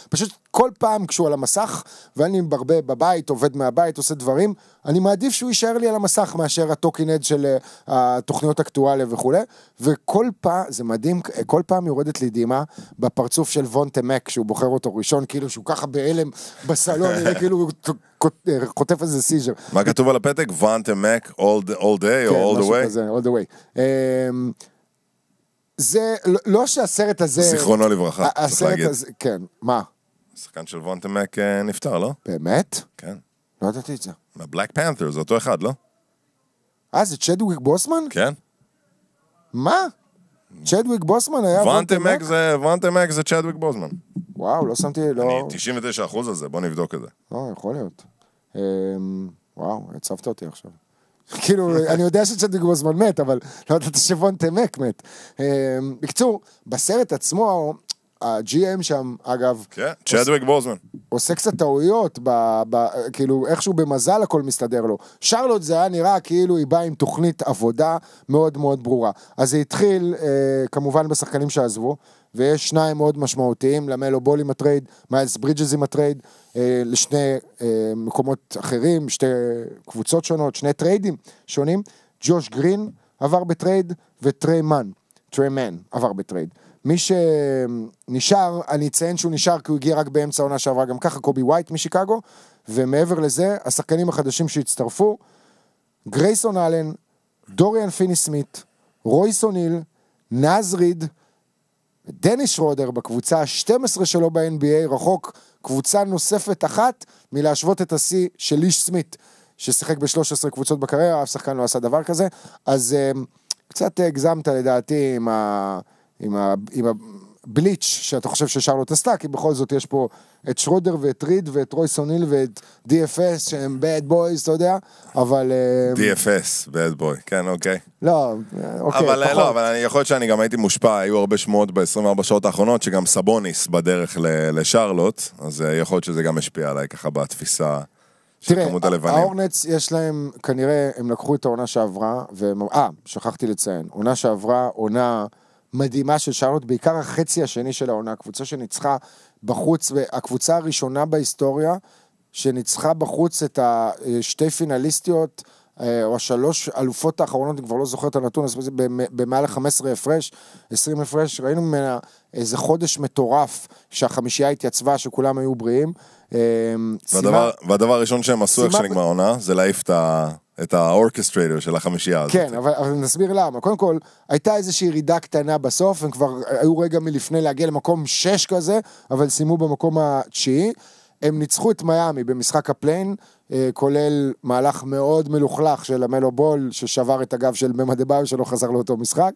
פשוט כל פעם כשהוא על המסך, ואני ברבה בבית, עובד מהבית, עושה דברים, אני מעדיף שהוא יישאר לי על המסך, מאשר הטוקינד של התוכניות אקטואליה וכו'. וכל פעם, זה מדהים, כל פעם יורדת לי דימה בפרצוף של וונטה מק, שהוא בוחר אותו ראשון, כאילו שהוא ככה בהלם בסלון, כאילו הוא חוטף איזה סיז'ר. מה כתוב על הפתק? וונטה מק, all day או all the way? כזה, all the way. זה, לא שהסרט הזה... זיכרונו לברכה, צריך להגיד. כן, מה? השחקן של וונטה מק נפטר, לא? באמת? כן. לא ידעתי את זה. מהבלק פנת'ר, זה אותו אחד, לא? זה צ'דוויק בוסמן? כן. מה? צ'דוויק בוסמן היה וונטה מק זה צ'דוויק בוסמן. וואו, לא שמתי, לא... אני 99% על זה, בוא נבדוק את זה. לא, יכול להיות. וואו, הצבת אותי עכשיו. כאילו, אני יודע שצ'דוויק בוסמן מת, אבל לא יודעת שוונטה מק מת. בקצור, בסרט עצמו, ה-GM שם, אגב... כן, צ'דוויק בוזמן. עושה קצת טעויות, כאילו איכשהו במזל הכל מסתדר לו. שרלוט זה היה נראה כאילו היא באה עם תוכנית עבודה מאוד מאוד ברורה. אז זה התחיל כמובן בשחקנים שעזבו, ויש שניים מאוד משמעותיים, למלו בול עם הטרייד, מיילס ברידג'ס עם הטרייד, לשני מקומות אחרים, שתי קבוצות שונות, שני טריידים שונים. ג'וש גרין עבר בטרייד, וטרי מן עבר בטרייד. מי שנשאר, אני אציין שהוא נשאר כי הוא הגיע רק באמצע העונה שעברה גם ככה, קובי ווייט משיקגו, ומעבר לזה, השחקנים החדשים שהצטרפו, גרייסון אלן, דוריאן פיני סמית, רויס אוניל, נאז ריד, דניס שרודר בקבוצה ה-12 שלו ב-NBA, רחוק קבוצה נוספת אחת מלהשוות את השיא של איש סמית, ששיחק ב-13 קבוצות בקריירה, אף שחקן לא עשה דבר כזה, אז קצת הגזמת לדעתי עם הבליץ' שאתה חושב ששרלוט עשתה, כי בכל זאת יש פה את שרודר ואת ריד ואת רויס אוניל ואת DFS שהם bad boys, אתה יודע, אבל... DFS, bad boy, כן, אוקיי. לא, אוקיי, אבל פחות. לא, אבל יכול להיות שאני גם הייתי מושפע, היו הרבה שמועות ב-24 שעות האחרונות, שגם סבוניס בדרך לשרלוט, אז יכול להיות שזה גם השפיע עליי ככה בתפיסה של כמות הלבנים. תראה, האורנטס יש להם, כנראה הם לקחו את העונה שעברה, שכחתי לציין, עונה שעברה, עונה מדהימה של שרלוט, בעיקר החצי השני של העונה, הקבוצה שניצחה בחוץ, והקבוצה הראשונה בהיסטוריה, שניצחה בחוץ את השתי פינליסטיות, או השלוש אלופות האחרונות, אני כבר לא זוכר את הנתון, במעל 15 הפרש, 20 הפרש, ראינו ממנה איזה חודש מטורף, שהחמישייה התייצבה, שכולם היו בריאים. והדבר הראשון שהם עשו איך שנגמר העונה, זה להעיף את האורקסטרייטר של החמישייה הזאת. כן, אבל נסביר למה. קודם כל, הייתה איזושהי ירידה קטנה בסוף, הם כבר היו רגע מלפני להגיע למקום 6 כזה, אבל סיימו במקום התשיעי. הם ניצחו את מיאמי במשחק הפליין, כולל מהלך מאוד מלוכלך של המלו בול, ששבר את הגב של ממדבאו, שלא חזר לאותו משחק.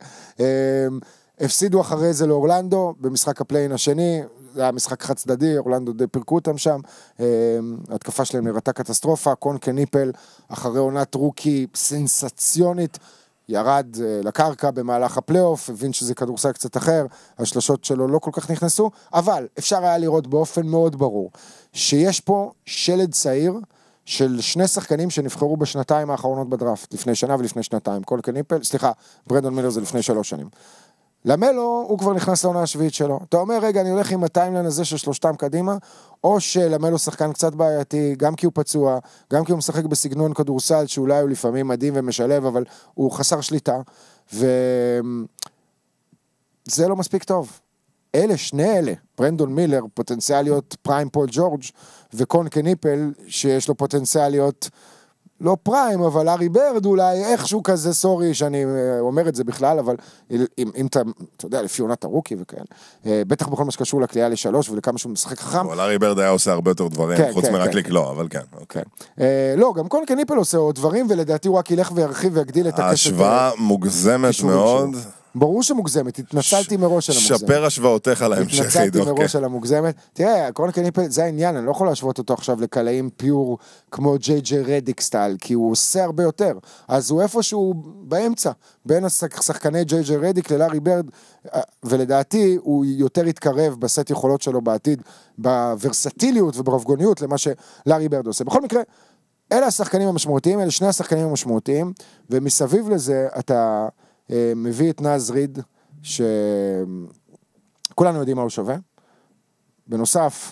הפסידו אחרי זה לאורלנדו, במשחק הפליין השני, זה היה משחק חד צדדי, אורלנדו די פירקו אותם שם, התקפה שלהם נראתה קטסטרופה, קונקה ניפל, אחרי עונת רוקי סנסציונית, ירד לקרקע במהלך הפלייאוף, הבין שזה כדורסל קצת אחר, השלשות שלו לא כל כך נכנסו, אבל אפשר היה לראות באופן מאוד ברור, שיש פה שלד צעיר, של שני שחקנים שנבחרו בשנתיים האחרונות בדראפט, לפני שנה ולפני שנתיים, קונקה ניפל, סליחה, ברנדון מילר זה לפני 3 שנים. למלו הוא כבר נכנס לעונה השביעית שלו. אתה אומר, רגע, אני הולך עם הטיימליין הזה של שלושתם קדימה, או שלמלו שחקן קצת בעייתי, גם כי הוא פצוע, גם כי הוא משחק בסגנון כדורסל, שאולי הוא לפעמים מדהים ומשלב, אבל הוא חסר שליטה, וזה לא מספיק טוב. שני אלה, ברנדון מילר, פוטנציאליות פריים פול ג'ורג', וקונקה ניפל, שיש לו פוטנציאליות לא פריים, אבל ארי ברד אולי איכשהו כזה, סורי שאני אומר את זה בכלל, אבל אם אתה יודע, לפי עונת הרוקי וכאלה, בטח בכל מה שקשור לקליעה ל3 ולכמה שהוא משחק חכם. אבל ארי ברד היה עושה הרבה יותר דברים, חוץ מרק לקלוע, אבל כן. לא, גם קונקה ניפל עושה עוד דברים, ולדעתי הוא רק ילך וירחיב ויגדיל את הקשת. ההשוואה מוגזמת מאוד. ברור שמוגזמת, התנצלתי מראש על המוגזמת. שפר השוואותיך על ההמשך. התנצלתי מראש על המוגזמת. תראה, קונקה ניפל, זה העניין, אני לא יכול להשוות אותו עכשיו לקלעים פיור כמו ג'יי רדיק סטייל, כי הוא עושה הרבה יותר. אז הוא איפשהו באמצע, בין השחקני ג'יי רדיק ללארי ברד, ולדעתי הוא יותר יתקרב בסט יכולות שלו בעתיד, בוורסטיליות וברבגוניות למה שלארי ברד עושה. בכל מקרה, אלה השחקנים המשמעותיים, אלה שני השחקנים המשמעותיים, ומסביב לזה אתה מביא את נאז ריד, שכולנו יודעים מה הוא שווה. בנוסף,